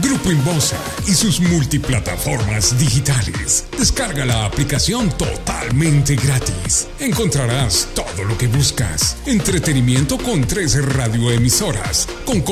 Grupo Inbosa y sus multiplataformas digitales. Descarga la aplicación totalmente gratis. Encontrarás todo lo que buscas. Entretenimiento con 3 radioemisoras, con